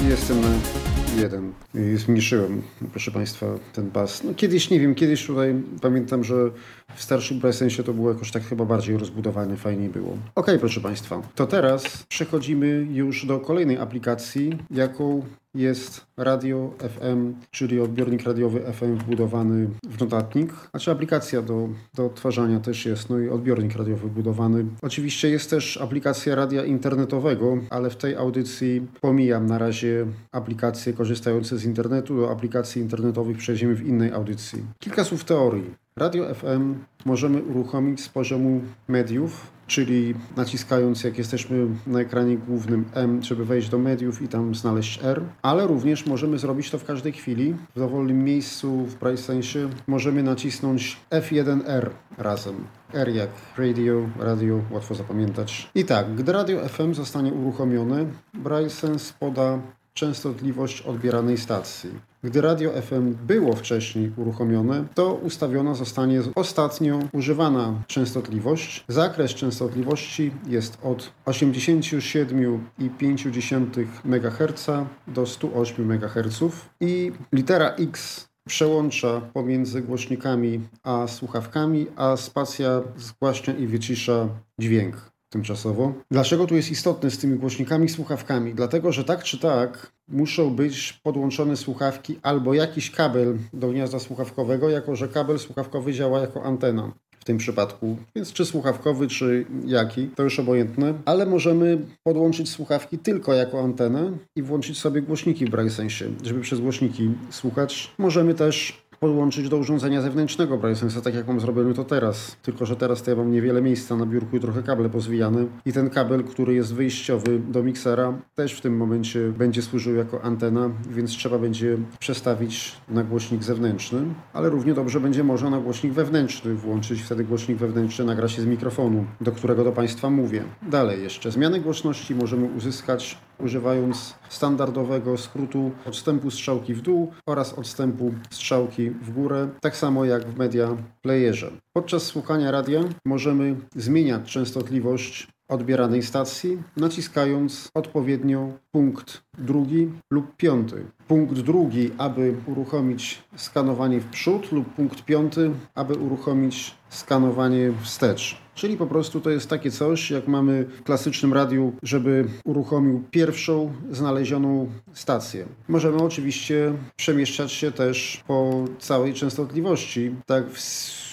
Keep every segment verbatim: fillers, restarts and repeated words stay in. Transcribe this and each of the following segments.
Jestem na jeden. Zmniejszyłem, proszę Państwa, ten bas. No kiedyś, nie wiem, kiedyś tutaj pamiętam, że w starszym Braille'sensie to było jakoś tak chyba bardziej rozbudowane, fajniej było. Ok, proszę Państwa, to teraz przechodzimy już do kolejnej aplikacji, jaką jest radio F M, czyli odbiornik radiowy F M wbudowany w notatnik. Znaczy aplikacja do, do odtwarzania też jest, no i odbiornik radiowy wbudowany. Oczywiście jest też aplikacja radia internetowego, ale w tej audycji pomijam na razie aplikacje korzystające z internetu. Do aplikacji internetowych przejdziemy w innej audycji. Kilka słów teorii. Radio F M możemy uruchomić z poziomu mediów, czyli naciskając, jak jesteśmy na ekranie głównym M, żeby wejść do mediów i tam znaleźć R, ale również możemy zrobić to w każdej chwili. W dowolnym miejscu w Braille'sensie możemy nacisnąć F jeden R razem. R jak radio, radio, łatwo zapamiętać. I tak, gdy radio F M zostanie uruchomione, BrailleSense poda częstotliwość odbieranej stacji. Gdy radio F M było wcześniej uruchomione, to ustawiona zostanie ostatnio używana częstotliwość. Zakres częstotliwości jest od osiemdziesiąt siedem przecinek pięć megaherca do stu ośmiu megaherców i litera X przełącza pomiędzy głośnikami a słuchawkami, a spacja zgłaśnia i wycisza dźwięk tymczasowo. Dlaczego tu jest istotne z tymi głośnikami i słuchawkami? Dlatego, że tak czy tak muszą być podłączone słuchawki albo jakiś kabel do gniazda słuchawkowego, jako że kabel słuchawkowy działa jako antena w tym przypadku. Więc czy słuchawkowy, czy jaki, to już obojętne. Ale możemy podłączyć słuchawki tylko jako antenę i włączyć sobie głośniki w BrailleSensie, żeby przez głośniki słuchać. Możemy też podłączyć do urządzenia zewnętrznego BrailleSense'a, tak jak mam zrobione to teraz. Tylko że teraz to ja mam niewiele miejsca na biurku i trochę kable pozwijane. I ten kabel, który jest wyjściowy do miksera, też w tym momencie będzie służył jako antena, więc trzeba będzie przestawić na głośnik zewnętrzny. Ale równie dobrze będzie można na głośnik wewnętrzny włączyć. Wtedy głośnik wewnętrzny nagra się z mikrofonu, do którego do Państwa mówię. Dalej jeszcze. Zmianę głośności możemy uzyskać używając standardowego skrótu odstępu strzałki w dół oraz odstępu strzałki w górę, tak samo jak w media playerze. Podczas słuchania radia możemy zmieniać częstotliwość odbieranej stacji, naciskając odpowiednio punkt drugi lub piąty. Punkt drugi, aby uruchomić skanowanie w przód, lub punkt piąty, aby uruchomić skanowanie wstecz. Czyli po prostu to jest takie coś, jak mamy w klasycznym radiu, żeby uruchomił pierwszą znalezioną stację. Możemy oczywiście przemieszczać się też po całej częstotliwości, tak w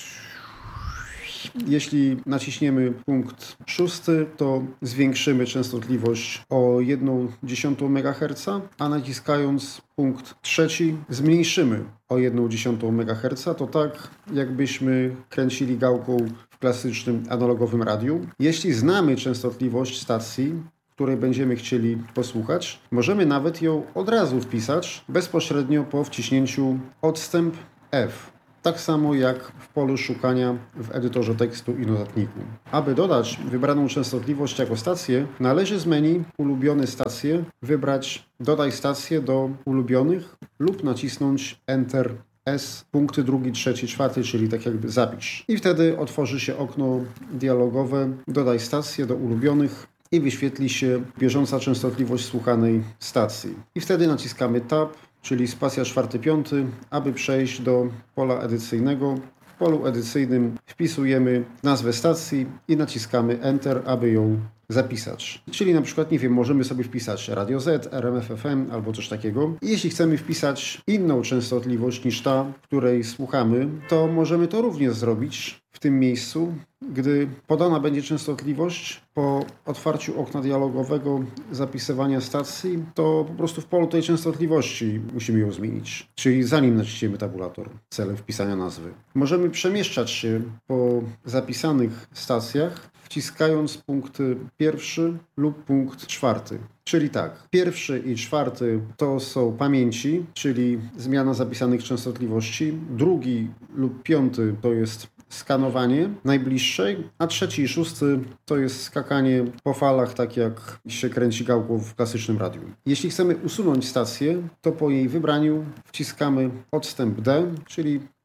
Jeśli naciśniemy punkt szósty, to zwiększymy częstotliwość o jedną dziesiątą megaherca, a naciskając punkt trzeci zmniejszymy o jedną dziesiątą megaherca. To tak, jakbyśmy kręcili gałką w klasycznym analogowym radiu. Jeśli znamy częstotliwość stacji, której będziemy chcieli posłuchać, możemy nawet ją od razu wpisać bezpośrednio po wciśnięciu odstęp F. Tak samo jak w polu szukania w edytorze tekstu i notatniku. Aby dodać wybraną częstotliwość jako stację, należy z menu Ulubione stacje wybrać Dodaj stację do ulubionych lub nacisnąć Enter S, punkty drugi, trzeci, czwarty, czyli tak jakby zapisz. I wtedy otworzy się okno dialogowe Dodaj stację do ulubionych i wyświetli się bieżąca częstotliwość słuchanej stacji. I wtedy naciskamy Tab, czyli spacja czwarty, piąty, aby przejść do pola edycyjnego. W polu edycyjnym wpisujemy nazwę stacji i naciskamy Enter, aby ją zapisać. Czyli na przykład, nie wiem, możemy sobie wpisać Radio Z, R M F F M albo coś takiego. I jeśli chcemy wpisać inną częstotliwość niż ta, której słuchamy, to możemy to również zrobić w tym miejscu. Gdy podana będzie częstotliwość po otwarciu okna dialogowego zapisywania stacji, to po prostu w polu tej częstotliwości musimy ją zmienić. Czyli zanim naciśniemy tabulator celem wpisania nazwy. Możemy przemieszczać się po zapisanych stacjach, wciskając punkty pierwszy lub punkt czwarty. Czyli tak, pierwszy i czwarty to są pamięci, czyli zmiana zapisanych częstotliwości. Drugi lub piąty to jest skanowanie najbliższej, a trzeci i szósty to jest skakanie po falach, tak jak się kręci gałką w klasycznym radiu. Jeśli chcemy usunąć stację, to po jej wybraniu wciskamy odstęp D, czyli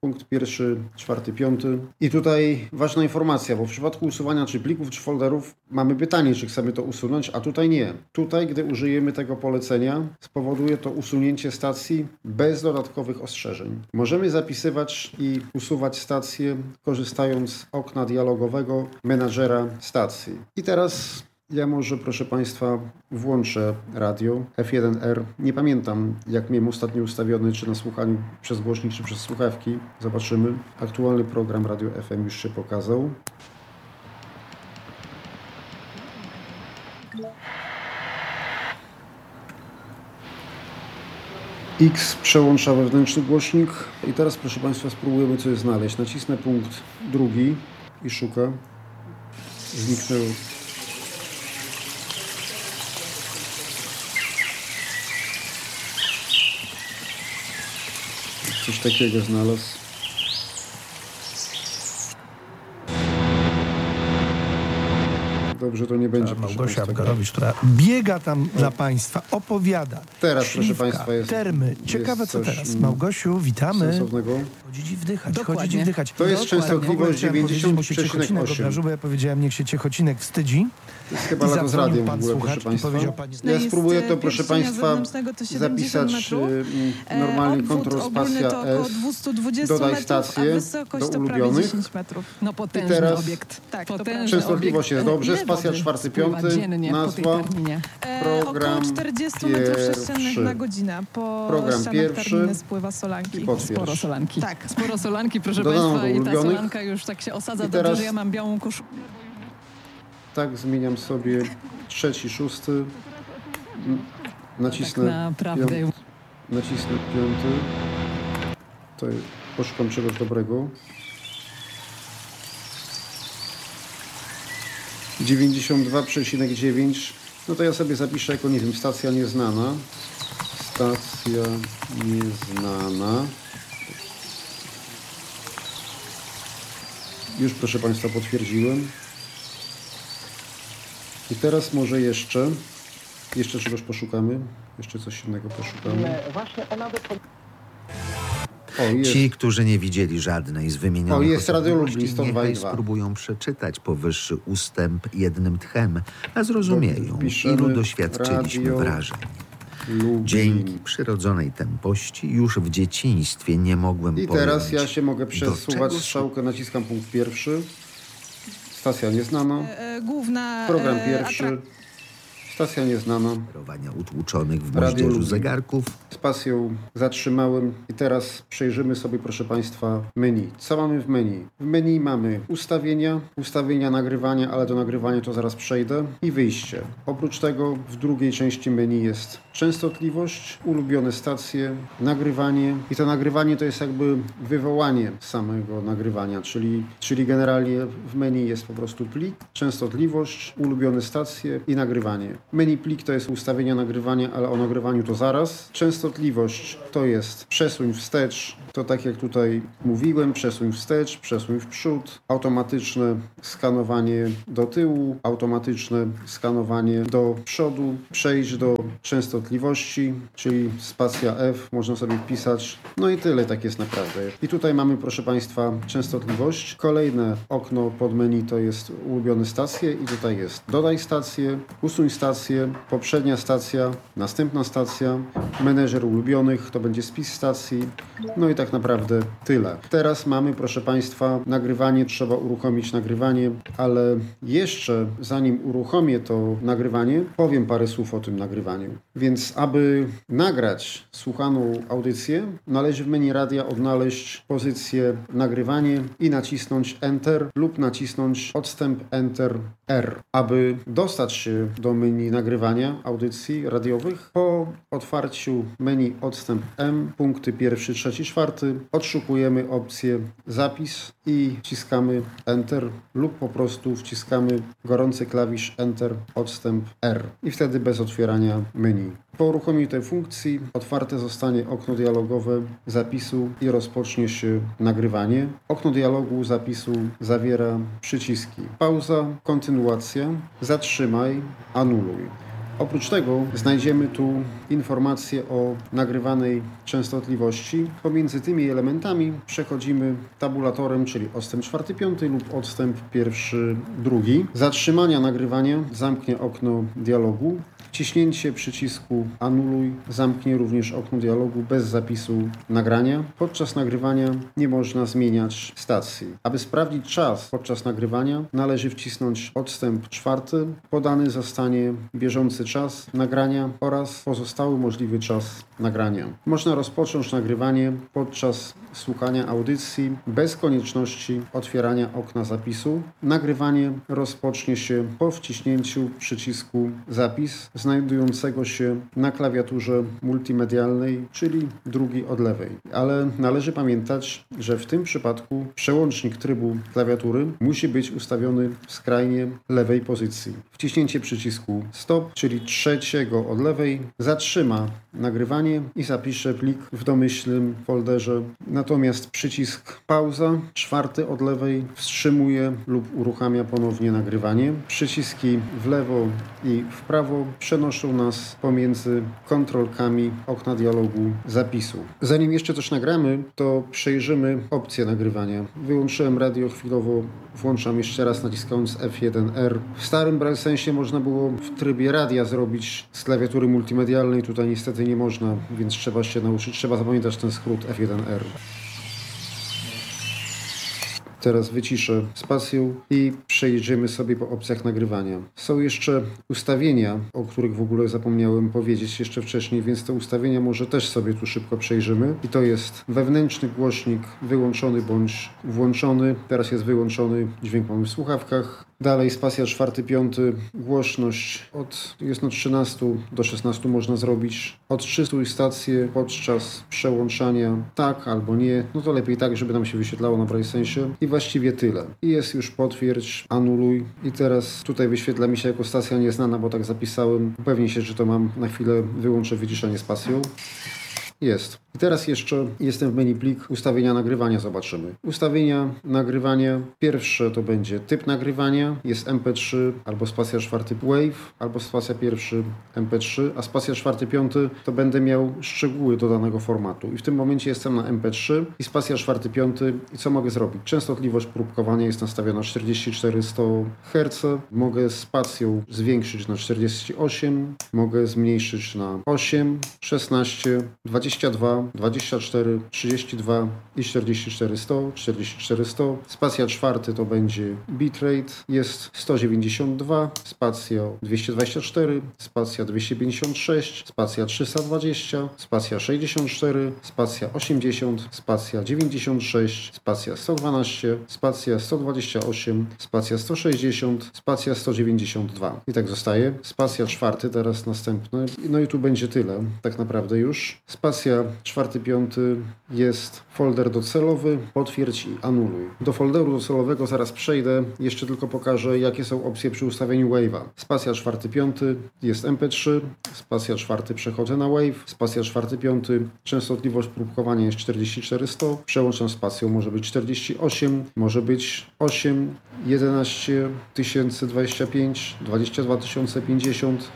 punkt pierwszy, czwarty, piąty. I tutaj ważna informacja, bo w przypadku usuwania czy plików, czy folderów mamy pytanie, czy chcemy to usunąć, a tutaj nie. Tutaj, gdy użyjemy tego polecenia, spowoduje to usunięcie stacji bez dodatkowych ostrzeżeń. Możemy zapisywać i usuwać stacje, korzystając z okna dialogowego menadżera stacji. I teraz ja może, proszę Państwa, włączę radio F jeden R. Nie pamiętam, jak miałem ostatnio ustawiony, czy na słuchaniu przez głośnik, czy przez słuchawki. Zobaczymy. Aktualny program Radio F M już się pokazał. X przełącza wewnętrzny głośnik. I teraz, proszę Państwa, spróbujemy coś znaleźć. Nacisnę punkt drugi i szuka. Zniknęło. Coś takiego znalazł. Dobrze, to nie będzie. Małgosia Wygarowicz, która biega tam dla Państwa, opowiada. Teraz, Śliwka, proszę Państwa, jest termy. Ciekawe, jest co coś, teraz. Małgosiu, witamy. Sensownego. Chodzić i wdychać, Dokładnie. chodzić i wdychać. To jest Dokładnie. częstotliwość dziewięćdziesiąt bo się przecinek Ciechocinek osiem. obraził, bo ja powiedziałem, niech się Ciechocinek wstydzi. To jest chyba I lato z zadzwonił radiem w pan ogóle, słuchacz proszę i Państwa. powiedział pani- Ja jest, spróbuję to, e, proszę pierścienia Państwa, zewnętrznego to siedemdziesiąt zapisać metrów. y, normalnie E, obwód Ctrl ogólny Spacja to około S. dwieście dwadzieścia Dodaj metrów, stację a wysokość do to prawie ulubionych. dziesięć metrów. No potężny teraz obiekt. Tak, to potężny prawda. Częstotliwość jest obiekt. dobrze, Ile spacja wody czwarty, wpływa piąty, dziennie po tej nazwa, terminie? E, program około czterdzieści metrów sześciennych pierwszy. na godzinę. Po Program ścianach pierwszy. terminy spływa solanki. Potwierdź. Sporo solanki. Tak. Sporo solanki, proszę Dodano Państwa, do i ta ulubionych. solanka już tak się osadza I dobrze, teraz- że ja mam białą koszulkę. Tak, zmieniam sobie trzeci, szósty. N- Tak Nacisnę, naprawdę. pią- nacisnę piąty. To jest, poszukam czegoś dobrego. dziewięćdziesiąt dwa przecinek dziewięć. No to ja sobie zapiszę jako, nie wiem, stacja nieznana. Stacja nieznana. Już, proszę Państwa, potwierdziłem. I teraz może jeszcze, jeszcze czegoś poszukamy. Jeszcze coś innego poszukamy. O, jest. Ci, którzy nie widzieli żadnej z wymienionych O, jest Radio osobności, Lublin sto dwa i niechaj dwa. spróbują przeczytać powyższy ustęp jednym tchem, a zrozumieją, Piszemy ilu doświadczyliśmy Radio wrażeń. Lublin. Dzięki przyrodzonej tempości już w dzieciństwie nie mogłem I pojąć, teraz ja się mogę do przesuwać czego strzałkę, naciskam punkt pierwszy. Stacja nieznana. E, główna Program e, pierwszy. atrak- Stacja nieznana. sterowania utłuczonych w Radio moździerzu Lublin. zegarków. Spacją zatrzymałem i teraz przejrzymy sobie, proszę Państwa, menu. Co mamy w menu? W menu mamy ustawienia, ustawienia nagrywania, ale do nagrywania to zaraz przejdę, i wyjście. Oprócz tego w drugiej części menu jest częstotliwość, ulubione stacje, nagrywanie, i to nagrywanie to jest jakby wywołanie samego nagrywania, czyli, czyli generalnie w menu jest po prostu plik, częstotliwość, ulubione stacje i nagrywanie. Menu plik to jest ustawienia nagrywania, ale o nagrywaniu to zaraz. Częstotliwość to jest przesuń wstecz, to tak jak tutaj mówiłem, przesuń wstecz, przesuń w przód, automatyczne skanowanie do tyłu, automatyczne skanowanie do przodu, przejść do częstotliwości, czyli spacja F, można sobie wpisać. No i tyle, tak jest naprawdę. I tutaj mamy, proszę Państwa, częstotliwość. Kolejne okno pod menu to jest ulubione stacje i tutaj jest dodaj stację, usuń stację, poprzednia stacja, następna stacja, menedżer ulubionych, to będzie spis stacji. No i tak naprawdę tyle. Teraz mamy, proszę Państwa, nagrywanie. Trzeba uruchomić nagrywanie, ale jeszcze zanim uruchomię to nagrywanie, powiem parę słów o tym nagrywaniu. Więc aby nagrać słuchaną audycję, należy w menu radia odnaleźć pozycję nagrywanie i nacisnąć Enter lub nacisnąć odstęp Enter R. Aby dostać się do menu nagrywania audycji radiowych, po otwarciu menu odstęp M, punkty pierwszy, trzeci, czwarty, odszukujemy opcję zapis i wciskamy Enter lub po prostu wciskamy gorący klawisz Enter odstęp R i wtedy bez otwierania menu. Po uruchomieniu tej funkcji otwarte zostanie okno dialogowe zapisu i rozpocznie się nagrywanie. Okno dialogu zapisu zawiera przyciski pauza, kontynuacja, zatrzymaj, anuluj. Oprócz tego znajdziemy tu informacje o nagrywanej częstotliwości. Pomiędzy tymi elementami przechodzimy tabulatorem, czyli odstęp czwarty, piąty lub odstęp pierwszy, drugi. Zatrzymania nagrywania zamknie okno dialogu. Wciśnięcie przycisku anuluj zamknie również okno dialogu bez zapisu nagrania. Podczas nagrywania nie można zmieniać stacji. Aby sprawdzić czas podczas nagrywania, należy wcisnąć odstęp czwarty. Podany zostanie bieżący czas nagrania oraz pozostały możliwy czas nagrania. Można rozpocząć nagrywanie podczas słuchania audycji bez konieczności otwierania okna zapisu. Nagrywanie rozpocznie się po wciśnięciu przycisku zapis znajdującego się na klawiaturze multimedialnej, czyli drugi od lewej. Ale należy pamiętać, że w tym przypadku przełącznik trybu klawiatury musi być ustawiony w skrajnie lewej pozycji. Wciśnięcie przycisku stop, czyli trzeciego od lewej, zatrzyma nagrywanie i zapisze plik w domyślnym folderze. Natomiast przycisk pauza, czwarty od lewej, wstrzymuje lub uruchamia ponownie nagrywanie. Przyciski w lewo i w prawo przenoszą nas pomiędzy kontrolkami okna dialogu zapisu. Zanim jeszcze coś nagramy, to przejrzymy opcje nagrywania. Wyłączyłem radio chwilowo, włączam jeszcze raz naciskając F jeden R. W starym BrailleSensie można było w trybie radia zrobić z klawiatury multimedialnej, tutaj niestety nie można, więc trzeba się nauczyć, trzeba zapamiętać ten skrót F jeden R. Teraz wyciszę spację i przejdziemy sobie po opcjach nagrywania. Są jeszcze ustawienia, o których w ogóle zapomniałem powiedzieć jeszcze wcześniej, więc te ustawienia może też sobie tu szybko przejrzymy. I to jest wewnętrzny głośnik wyłączony bądź włączony. Teraz jest wyłączony, dźwięk mamy w słuchawkach. Dalej spacja czwarty, piąty, głośność od jest na trzynastu do szesnastu można zrobić. Odczystuj stację podczas przełączania tak albo nie. No to lepiej tak, żeby nam się wyświetlało na BrailleSensie. I właściwie tyle. I jest już potwierdź, anuluj. I teraz tutaj wyświetla mi się jako stacja nieznana, bo tak zapisałem. Upewnij się, że to mam. Na chwilę wyłączę wyciszenie spacją. Jest. I teraz jeszcze jestem w menu plik ustawienia nagrywania, zobaczymy. Ustawienia nagrywania. Pierwsze to będzie typ nagrywania. Jest M P trzy albo spacja czwarty Wave, albo spacja pierwszy M P trzy, a spacja czwarty, piąty to będę miał szczegóły do danego formatu. I w tym momencie jestem na M P trzy i spacja czwarty, piąty. I co mogę zrobić? Częstotliwość próbkowania jest nastawiona na czterdzieści cztery sto herców. Mogę spacją zwiększyć na czterdzieści osiem. Mogę zmniejszyć na osiem, szesnaście, dwadzieścia dwa, dwadzieścia cztery, trzydzieści dwa i czterdzieści cztery sto, czterdzieści cztery sto. Spacja czwarty to będzie bitrate, jest sto dziewięćdziesiąt dwa, spacja dwieście dwadzieścia cztery, spacja dwieście pięćdziesiąt sześć, spacja trzysta dwadzieścia, spacja sześćdziesiąt cztery, spacja osiemdziesiąt, spacja dziewięćdziesiąt sześć, spacja sto dwanaście, spacja sto dwadzieścia osiem, spacja sto sześćdziesiąt, spacja sto dziewięćdziesiąt dwa. I tak zostaje. Spacja czwarty, teraz następny. No i tu będzie tyle, tak naprawdę już. Spacja czwarty, piąty jest folder docelowy, potwierdź i anuluj. Do folderu docelowego zaraz przejdę, jeszcze tylko pokażę, jakie są opcje przy ustawieniu Wave'a. Spacja czwarty, piąty jest M P trzy, spacja czwarty przechodzę na Wave, spacja czwarty, piąty, częstotliwość próbkowania jest czterdzieści cztery sto, przełączam spacją, może być czterdzieści osiem, może być osiem, jedenaście tysięcy dwadzieścia pięć, dwadzieścia dwa tysiące pięćdziesiąt,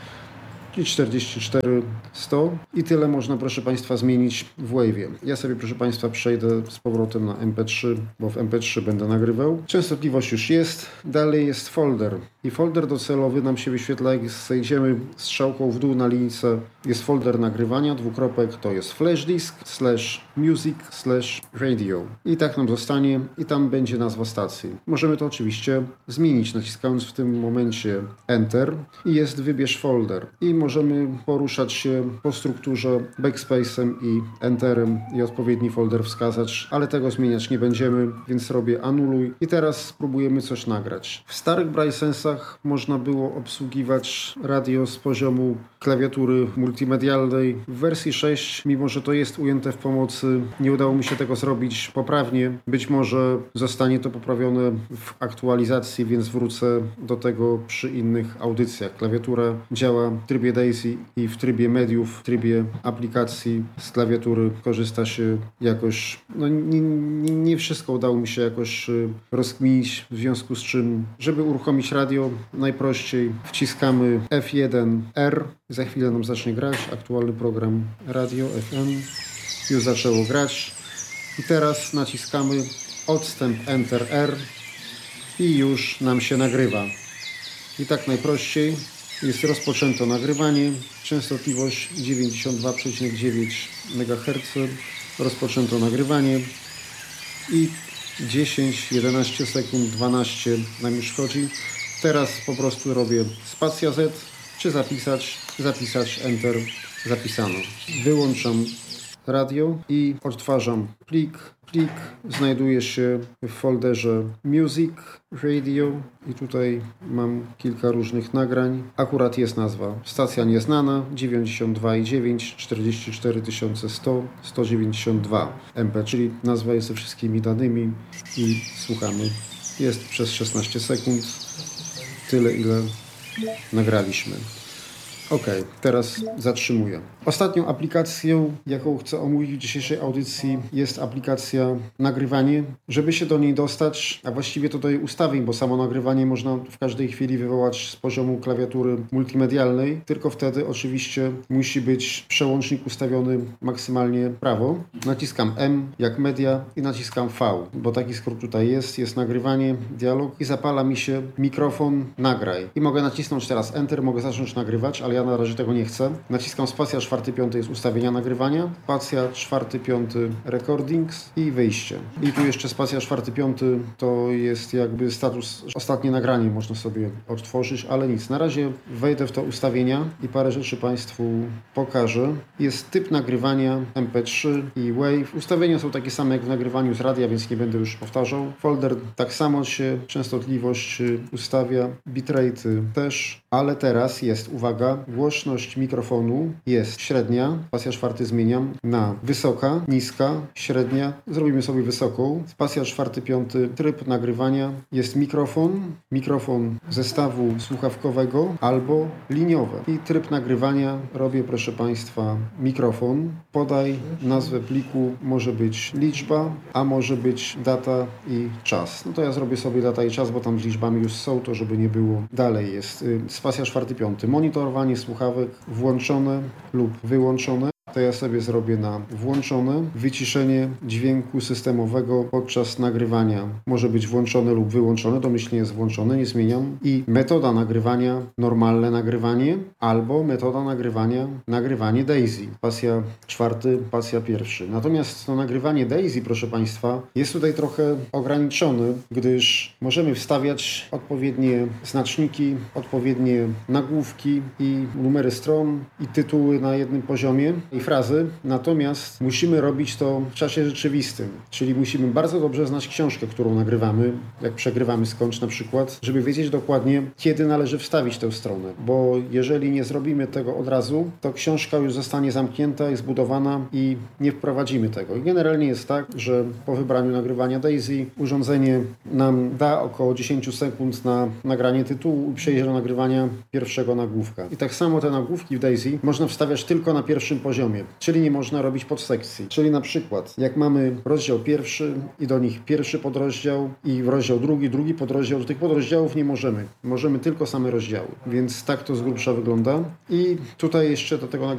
i czterdzieści cztery sto i tyle można, proszę Państwa, zmienić w Wave'ie. Ja sobie, proszę Państwa, przejdę z powrotem na M P trzy, bo w M P trzy będę nagrywał. Częstotliwość już jest, dalej jest folder i folder docelowy nam się wyświetla, jak zejdziemy strzałką w dół na linijce, jest folder nagrywania, dwukropek, to jest flash disk, slash music, slash radio i tak nam zostanie i tam będzie nazwa stacji. Możemy to oczywiście zmienić, naciskając w tym momencie Enter i jest wybierz folder i możemy poruszać się po strukturze backspace'em i Enterem i odpowiedni folder wskazać, ale tego zmieniać nie będziemy, więc robię anuluj i teraz spróbujemy coś nagrać. W starych BrailleSensach można było obsługiwać radio z poziomu klawiatury multimedialnej. W wersji sześć, mimo że to jest ujęte w pomocy, nie udało mi się tego zrobić poprawnie. Być może zostanie to poprawione w aktualizacji, więc wrócę do tego przy innych audycjach. Klawiatura działa w trybie Daisy i w trybie mediów, w trybie aplikacji. Z klawiatury korzysta się jakoś, no nie, nie, nie wszystko udało mi się jakoś rozkminić, w związku z czym, żeby uruchomić radio, najprościej wciskamy F jeden R. Za chwilę nam zacznie grać aktualny program radio F M. Już zaczęło grać. I teraz naciskamy odstęp Enter R i już nam się nagrywa. I tak najprościej jest rozpoczęto nagrywanie. Częstotliwość dziewięćdziesiąt dwa przecinek dziewięć megaherca. Rozpoczęto nagrywanie i dziesięć, jedenaście sekund, dwanaście nam już chodzi. Teraz po prostu robię spacja Z, czy zapisać, zapisać, Enter, zapisano. Wyłączam radio i odtwarzam plik. Plik znajduje się w folderze Music, Radio i tutaj mam kilka różnych nagrań. Akurat jest nazwa stacja nieznana dziewięćdziesiąt dwa i dziewięć, czterdzieści cztery tysiące sto, sto dziewięćdziesiąt dwa M P, czyli nazwa jest ze wszystkimi danymi i słuchamy. Jest przez szesnaście sekund, tyle ile nagraliśmy. Ok, teraz zatrzymuję. Ostatnią aplikacją, jaką chcę omówić w dzisiejszej audycji, jest aplikacja nagrywanie. Żeby się do niej dostać, a właściwie to do jej ustawień, bo samo nagrywanie można w każdej chwili wywołać z poziomu klawiatury multimedialnej, tylko wtedy oczywiście musi być przełącznik ustawiony maksymalnie prawo. Naciskam M jak media i naciskam V, bo taki skrót tutaj jest, jest nagrywanie, dialog i zapala mi się mikrofon nagraj. I mogę nacisnąć teraz Enter, mogę zacząć nagrywać, ale ja na razie tego nie chcę. Naciskam spacja, czwarty, piąty jest ustawienia nagrywania, spacja, czwarty, piąty recordings i wyjście. I tu jeszcze spacja, czwarty, piąty to jest jakby status, ostatnie nagranie można sobie odtworzyć, ale nic. Na razie wejdę w to ustawienia i parę rzeczy Państwu pokażę. Jest typ nagrywania M P trzy i Wave. Ustawienia są takie same jak w nagrywaniu z radia, więc nie będę już powtarzał. Folder tak samo się, częstotliwość ustawia, bitrate też, ale teraz jest, uwaga, głośność mikrofonu jest średnia, spacja czwarty zmieniam na wysoka, niska, średnia, zrobimy sobie wysoką, spacja czwarty, piąty, tryb nagrywania jest mikrofon, mikrofon zestawu słuchawkowego albo liniowe i tryb nagrywania robię, proszę Państwa, mikrofon, podaj nazwę pliku, może być liczba, a może być data i czas. No to ja zrobię sobie data i czas, bo tam z liczbami już są, to żeby nie było. Dalej jest y, spacja czwarty, piąty, monitorowanie słuchawek włączone lub wyłączone. To ja sobie zrobię na włączone. Wyciszenie dźwięku systemowego podczas nagrywania może być włączone lub wyłączone. Domyślnie jest włączone, nie zmieniam. I metoda nagrywania, normalne nagrywanie albo metoda nagrywania, nagrywanie Daisy. Pasja czwarty, pasja pierwszy. Natomiast to nagrywanie Daisy, proszę Państwa, jest tutaj trochę ograniczone, gdyż możemy wstawiać odpowiednie znaczniki, odpowiednie nagłówki i numery stron i tytuły na jednym poziomie i frazy, natomiast musimy robić to w czasie rzeczywistym, czyli musimy bardzo dobrze znać książkę, którą nagrywamy, jak przegrywamy skończ na przykład, żeby wiedzieć dokładnie, kiedy należy wstawić tę stronę, bo jeżeli nie zrobimy tego od razu, to książka już zostanie zamknięta i zbudowana i nie wprowadzimy tego. I generalnie jest tak, że po wybraniu nagrywania Daisy urządzenie nam da około dziesięć sekund na nagranie tytułu i przejdzie do nagrywania pierwszego nagłówka. I tak samo te nagłówki w Daisy można wstawiać tylko na pierwszym poziomie, czyli nie można robić podsekcji. Czyli na przykład, jak mamy rozdział pierwszy i do nich pierwszy podrozdział i rozdział drugi, drugi podrozdział, do tych podrozdziałów nie możemy. Możemy tylko same rozdziały. Więc tak to z grubsza wygląda. I tutaj jeszcze do tego